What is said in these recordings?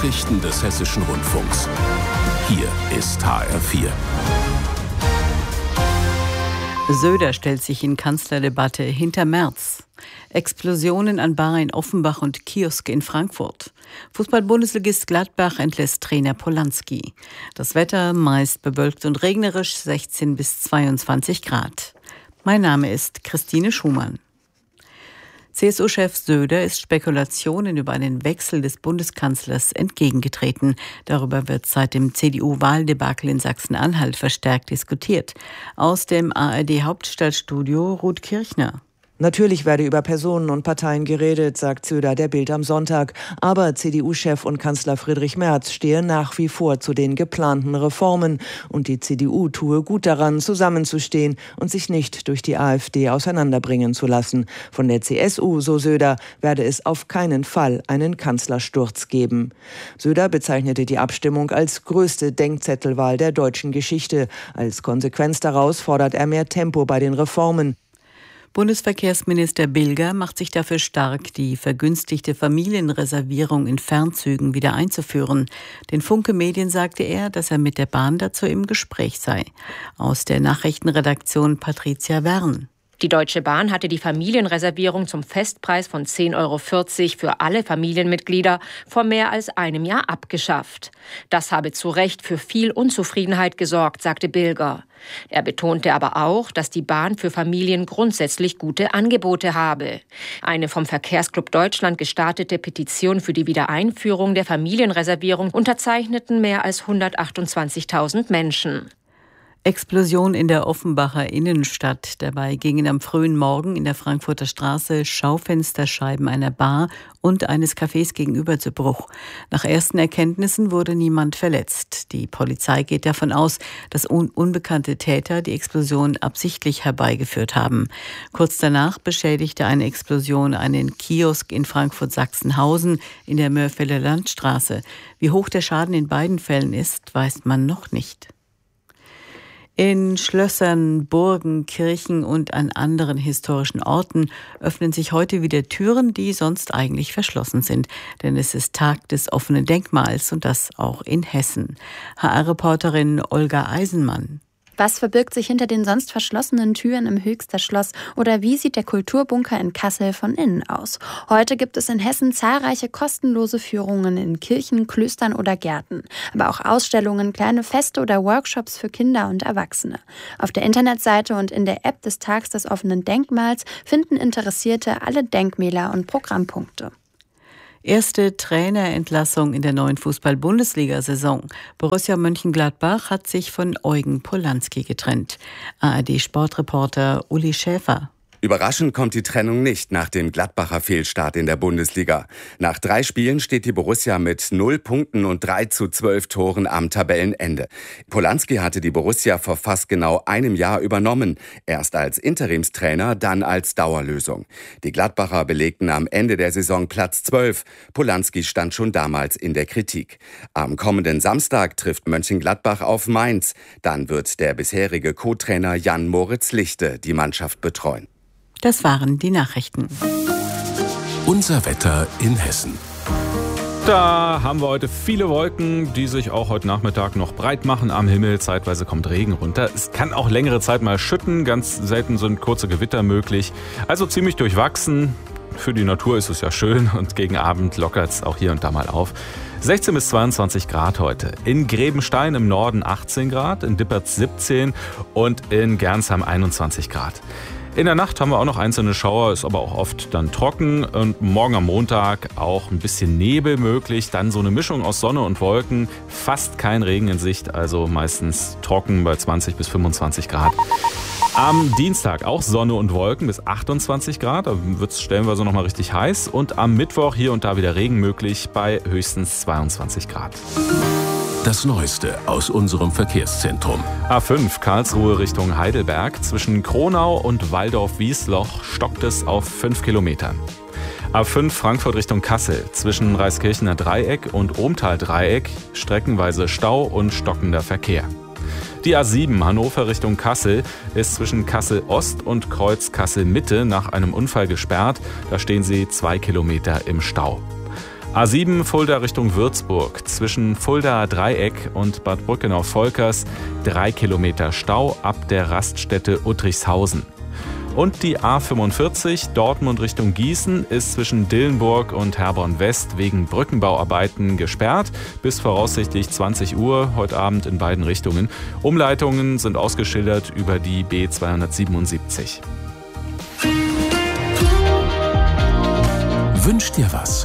Nachrichten des Hessischen Rundfunks. Hier ist HR4. Söder stellt sich in Kanzlerdebatte hinter Merz. Explosionen an Bar in Offenbach und Kiosk in Frankfurt. Fußball-Bundesligist Gladbach entlässt Trainer Polanski. Das Wetter meist bewölkt und regnerisch, 16 bis 22 Grad. Mein Name ist Christine Schumann. CSU-Chef Söder ist Spekulationen über einen Wechsel des Bundeskanzlers entgegengetreten. Darüber wird seit dem CDU-Wahldebakel in Sachsen-Anhalt verstärkt diskutiert. Aus dem ARD-Hauptstadtstudio Ruth Kirchner. Natürlich werde über Personen und Parteien geredet, sagt Söder der Bild am Sonntag. Aber CDU-Chef und Kanzler Friedrich Merz stehe nach wie vor zu den geplanten Reformen. Und die CDU tue gut daran, zusammenzustehen und sich nicht durch die AfD auseinanderbringen zu lassen. Von der CSU, so Söder, werde es auf keinen Fall einen Kanzlersturz geben. Söder bezeichnete die Abstimmung als größte Denkzettelwahl der deutschen Geschichte. Als Konsequenz daraus fordert er mehr Tempo bei den Reformen. Bundesverkehrsminister Bilger macht sich dafür stark, die vergünstigte Familienreservierung in Fernzügen wieder einzuführen. Den Funke Medien sagte er, dass er mit der Bahn dazu im Gespräch sei. Aus der Nachrichtenredaktion Patricia Wern. Die Deutsche Bahn hatte die Familienreservierung zum Festpreis von 10,40 € für alle Familienmitglieder vor mehr als einem Jahr abgeschafft. Das habe zu Recht für viel Unzufriedenheit gesorgt, sagte Bilger. Er betonte aber auch, dass die Bahn für Familien grundsätzlich gute Angebote habe. Eine vom Verkehrsclub Deutschland gestartete Petition für die Wiedereinführung der Familienreservierung unterzeichneten mehr als 128.000 Menschen. Explosion in der Offenbacher Innenstadt. Dabei gingen am frühen Morgen in der Frankfurter Straße Schaufensterscheiben einer Bar und eines Cafés gegenüber zu Bruch. Nach ersten Erkenntnissen wurde niemand verletzt. Die Polizei geht davon aus, dass unbekannte Täter die Explosion absichtlich herbeigeführt haben. Kurz danach beschädigte eine Explosion einen Kiosk in Frankfurt-Sachsenhausen in der Mörfelder Landstraße. Wie hoch der Schaden in beiden Fällen ist, weiß man noch nicht. In Schlössern, Burgen, Kirchen und an anderen historischen Orten öffnen sich heute wieder Türen, die sonst eigentlich verschlossen sind. Denn es ist Tag des offenen Denkmals und das auch in Hessen. HR-Reporterin Olga Eisenmann. Was verbirgt sich hinter den sonst verschlossenen Türen im Höchster Schloss oder wie sieht der Kulturbunker in Kassel von innen aus? Heute gibt es in Hessen zahlreiche kostenlose Führungen in Kirchen, Klöstern oder Gärten, aber auch Ausstellungen, kleine Feste oder Workshops für Kinder und Erwachsene. Auf der Internetseite und in der App des Tags des offenen Denkmals finden Interessierte alle Denkmäler und Programmpunkte. Erste Trainerentlassung in der neuen Fußball-Bundesliga-Saison. Borussia Mönchengladbach hat sich von Eugen Polanski getrennt. ARD-Sportreporter Uli Schäfer. Überraschend kommt die Trennung nicht nach dem Gladbacher Fehlstart in der Bundesliga. Nach 3 Spielen steht die Borussia mit 0 Punkten und 3:12 Toren am Tabellenende. Polanski hatte die Borussia vor fast genau einem Jahr übernommen. Erst als Interimstrainer, dann als Dauerlösung. Die Gladbacher belegten am Ende der Saison Platz 12. Polanski stand schon damals in der Kritik. Am kommenden Samstag trifft Mönchengladbach auf Mainz. Dann wird der bisherige Co-Trainer Jan-Moritz Lichte die Mannschaft betreuen. Das waren die Nachrichten. Unser Wetter in Hessen. Da haben wir heute viele Wolken, die sich auch heute Nachmittag noch breit machen am Himmel. Zeitweise kommt Regen runter. Es kann auch längere Zeit mal schütten. Ganz selten sind kurze Gewitter möglich. Also ziemlich durchwachsen. Für die Natur ist es ja schön und gegen Abend lockert es auch hier und da mal auf. 16 bis 22 Grad heute. In Grebenstein im Norden 18 Grad, in Dippertz 17 und in Gernsheim 21 Grad. In der Nacht haben wir auch noch einzelne Schauer, ist aber auch oft dann trocken. Und morgen am Montag auch ein bisschen Nebel möglich. Dann so eine Mischung aus Sonne und Wolken. Fast kein Regen in Sicht, also meistens trocken bei 20 bis 25 Grad. Am Dienstag auch Sonne und Wolken bis 28 Grad. Da wird es stellenweise noch mal richtig heiß. Und am Mittwoch hier und da wieder Regen möglich bei höchstens 22 Grad. Das Neueste aus unserem Verkehrszentrum. A5 Karlsruhe Richtung Heidelberg. Zwischen Kronau und Waldorf-Wiesloch stockt es auf 5 Kilometern. A5 Frankfurt Richtung Kassel. Zwischen Reiskirchener Dreieck und Ohmtal Dreieck streckenweise Stau und stockender Verkehr. Die A7 Hannover Richtung Kassel ist zwischen Kassel Ost und Kreuz Kassel Mitte nach einem Unfall gesperrt. Da stehen sie 2 Kilometer im Stau. A7 Fulda Richtung Würzburg. Zwischen Fuldaer Dreieck und Bad Brückenau-Volkers 3 Kilometer Stau ab der Raststätte Uttrichshausen. Und die A45 Dortmund Richtung Gießen ist zwischen Dillenburg und Herborn West wegen Brückenbauarbeiten gesperrt. Bis voraussichtlich 20 Uhr heute Abend in beiden Richtungen. Umleitungen sind ausgeschildert über die B277. Wünsch dir was.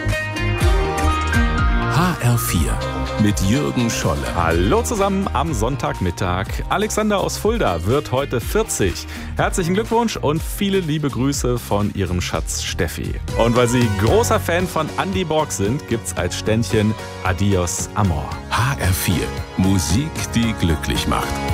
HR4 mit Jürgen Scholle. Hallo zusammen am Sonntagmittag. Alexander aus Fulda wird heute 40. Herzlichen Glückwunsch und viele liebe Grüße von ihrem Schatz Steffi. Und weil sie großer Fan von Andy Borg sind, gibt's als Ständchen Adios Amor. HR4, Musik, die glücklich macht.